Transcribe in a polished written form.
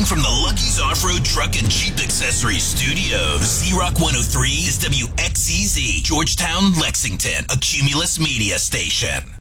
from the Lucky's Off-Road Truck and Jeep Accessories Studios. Z-Rock 103 is WXEZ, Georgetown, Lexington, a Cumulus media station.